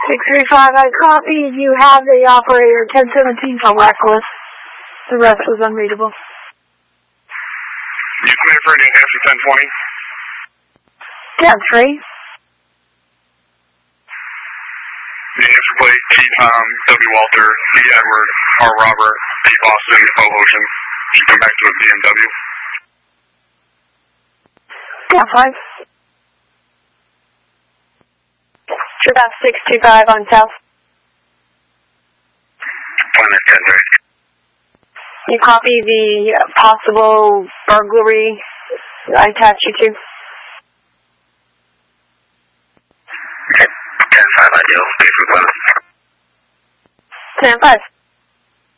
635, I copy. You have the operator 1017 on reckless. The rest was unreadable. You clear for New Hampshire 1020? 10-3. New Hampshire plate, T Tom, W Walter, D Edward, R Robert, D Boston, O Ocean. You come back to a BMW. 10-5. Sure, that's 625 on south. Planet 10-3. You copy the possible burglary I attach you to? Okay, 10-5 I do. 10-5.